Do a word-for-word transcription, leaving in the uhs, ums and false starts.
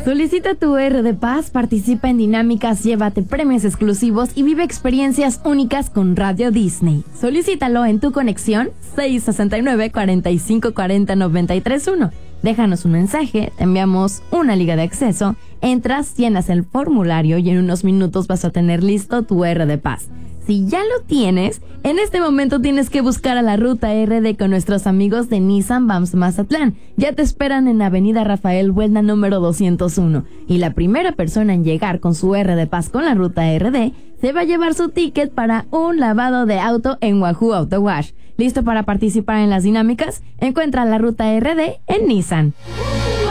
Solicita tu R de Paz, participa en dinámicas, llévate premios exclusivos y vive experiencias únicas con Radio Disney. Solicítalo en tu conexión seis sesenta y nueve, cuarenta y cinco cuarenta, noventa y tres uno. Déjanos un mensaje, te enviamos una liga de acceso, entras, llenas el formulario y en unos minutos vas a tener listo tu R de Paz. Si ya lo tienes, en este momento tienes que buscar a la ruta R D con nuestros amigos de Nissan V A M S Mazatlán. Ya te esperan en Avenida Rafael Buelna número doscientos uno. Y la primera persona en llegar con su R de Paz con la ruta R D se va a llevar su ticket para un lavado de auto en Wahoo Auto Wash. ¿Listo para participar en las dinámicas? Encuentra la ruta R D en Nissan.